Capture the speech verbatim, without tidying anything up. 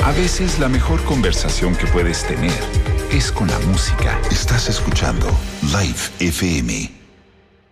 A veces la mejor conversación que puedes tener es con la música. Estás escuchando Live F M.